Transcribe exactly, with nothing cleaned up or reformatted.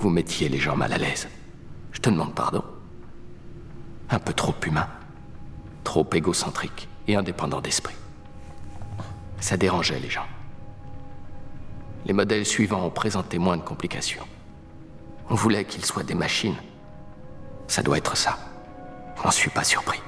vous mettiez les gens mal à l'aise. Je te demande pardon. Un peu trop humain. Trop égocentrique et indépendant d'esprit. Ça dérangeait les gens. Les modèles suivants ont présenté moins de complications. On voulait qu'ils soient des machines. Ça doit être ça. Je n'en suis pas surpris.